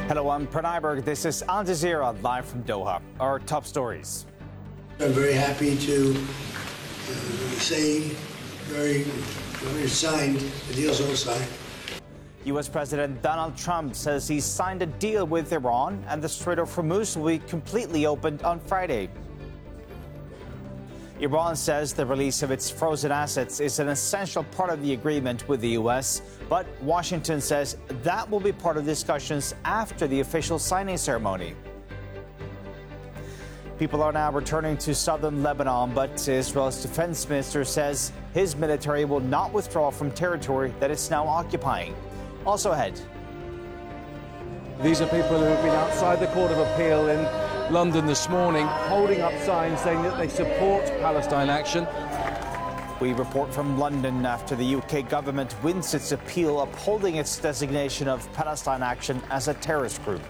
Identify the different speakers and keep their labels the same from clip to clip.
Speaker 1: Hello, I'm Pranay Berg. This is Al Jazeera live from Doha. Our top stories.
Speaker 2: I'm very happy to say very signed. The deal's all signed.
Speaker 1: U.S. President Donald Trump says he signed a deal with Iran and the Strait of Hormuz will be completely opened on Friday. Iran says the release of its frozen assets is an essential part of the agreement with the U.S., but Washington says that will be part of discussions after the official signing ceremony. People are now returning to southern Lebanon, but Israel's defense minister says his military will not withdraw from territory that it's now occupying. Also ahead.
Speaker 3: These are people who have been outside the Court of Appeal in London this morning, holding up signs saying that they support Palestine action.
Speaker 1: We report from London after the UK government wins its appeal upholding its designation of Palestine Action as a terrorist group.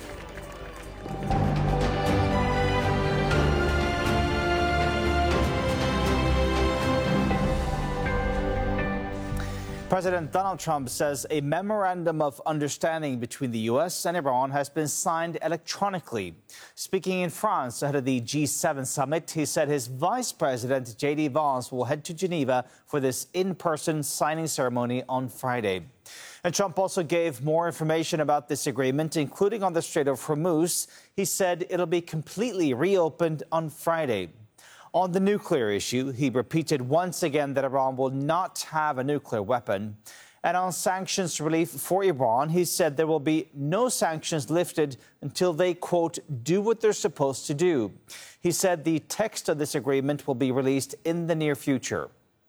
Speaker 1: President Donald Trump says a memorandum of understanding between the U.S. and Iran has been signed electronically. Speaking in France ahead of the G7 summit, he said his vice president, J.D. Vance, will head to Geneva for this in-person signing ceremony on Friday. And Trump also gave more information about this agreement, including on the Strait of Hormuz. He said it'll be completely reopened on Friday. On the nuclear issue, he repeated once again that Iran will not have a nuclear weapon. And on sanctions relief for Iran, he said there will be no sanctions lifted until they, quote, do what they're supposed to do. He said the text of this agreement will be released in the near future.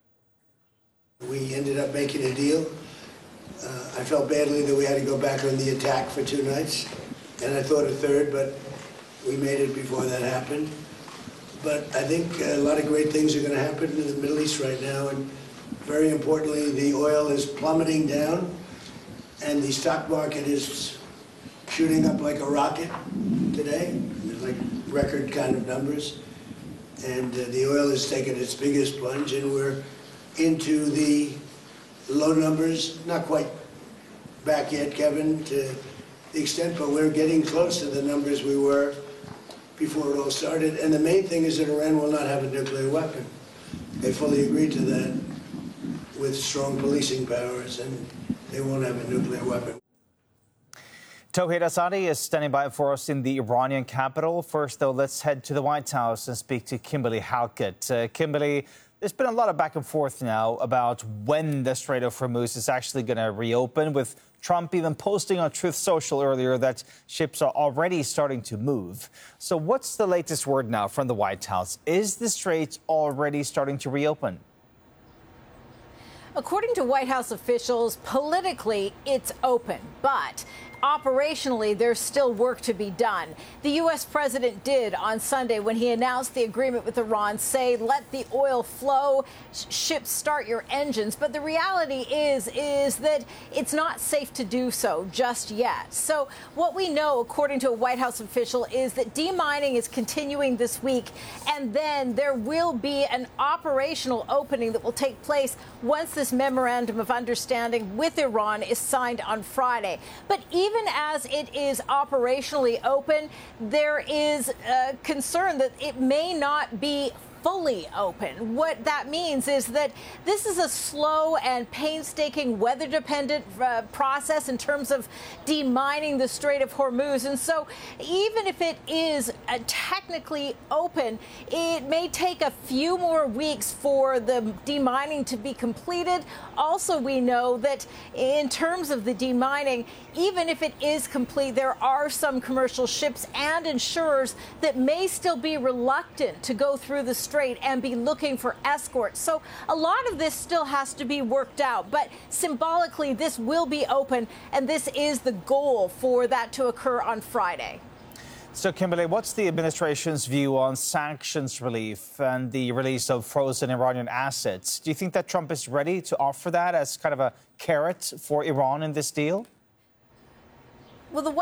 Speaker 2: We ended up making a deal. I felt badly that we had to go back on the attack for 2 nights, and I thought a third, but we made it before that happened. But I think a lot of great things are going to happen in the Middle East right now. And very importantly, the oil is plummeting down and the stock market is shooting up like a rocket today. There's like record kind of numbers. And the oil has taken its biggest plunge and we're into the low numbers, not quite back yet, Kevin, to the extent, but we're getting close to the numbers we were before it all started. And the main thing is that Iran will not have a nuclear weapon. They fully agreed to that with strong policing powers, and they won't have a nuclear weapon.
Speaker 1: Tauhid Asadi is standing by for us in the Iranian capital. First, though, let's head to the White House and speak to Kimberly Halkett. Kimberly, there's been a lot of back and forth now about when the Strait of Hormuz is actually going to reopen, with Trump even posting on Truth Social earlier that ships are already starting to move. So what's the latest word now from the White House? Is the Strait already starting to reopen?
Speaker 4: According to White House officials, politically, it's open, but operationally, there's still work to be done. The U.S. president did on Sunday when he announced the agreement with Iran say, let the oil flow, ships start your engines. But the reality is that it's not safe to do so just yet. So what we know, according to a White House official, is that demining is continuing this week. And then there will be an operational opening that will take place once this memorandum of understanding with Iran is signed on Friday. But even as it is operationally open, there is concern that it may not be fully open. What that means is that this is a slow and painstaking weather-dependent process in terms of demining the Strait of Hormuz. And so even if it is technically open, it may take a few more weeks for the demining to be completed. Also, we know that in terms of the demining, even if it is complete, there are some commercial ships and insurers that may still be reluctant to go through the strait and be looking for escorts. So a lot of this still has to be worked out. But symbolically, this will be open, and this is the goal for that to occur on Friday.
Speaker 1: So, Kimberly, what's the administration's view on sanctions relief and the release of frozen Iranian assets? Do you think that Trump is ready to offer that as kind of a carrot for Iran in this deal?
Speaker 4: Well, the